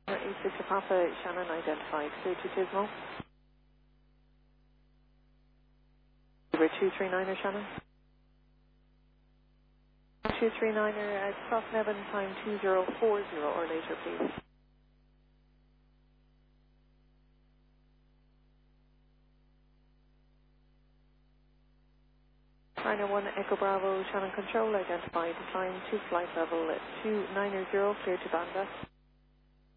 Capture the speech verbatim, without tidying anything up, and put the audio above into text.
eight six Papa, Shannon identified. Clear to Tismo. Number two three niner, Shannon. two three niner at Cross Nevin, time two zero four zero or later, please. niner one Echo Bravo, Shannon Control identified. Time to flight level two niner zero, clear to Banda.